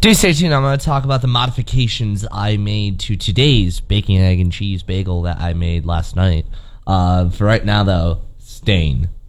Do stay tuned. I'm going to talk about the modifications I made to today's bacon, egg, and cheese bagel that I made last night. For right now, though, Stain.